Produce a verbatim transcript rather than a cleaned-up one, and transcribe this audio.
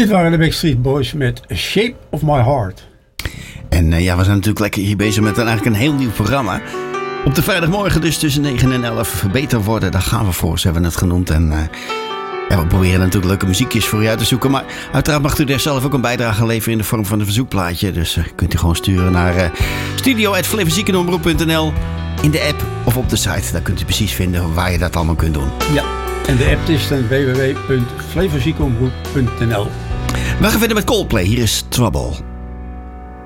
Dit waren de Backstreet Boys met Shape of My Heart. En uh, ja, we zijn natuurlijk lekker hier bezig met een, eigenlijk een heel nieuw programma. Op de vrijdagmorgen dus tussen negen en elf beter worden. Daar gaan we voor, zo hebben we het genoemd. En uh, ja, we proberen natuurlijk leuke muziekjes voor u uit te zoeken. Maar uiteraard mag u daar zelf ook een bijdrage leveren in de vorm van een verzoekplaatje. Dus uh, kunt u gewoon sturen naar uh, studio apenstaartje flevoziekenomroep punt n l in de app of op de site. Daar kunt u precies vinden waar je dat allemaal kunt doen. Ja, en de app is dan w w w punt flevoziekenomroep punt n l. We gaan verder met Coldplay. Hier is Trouble.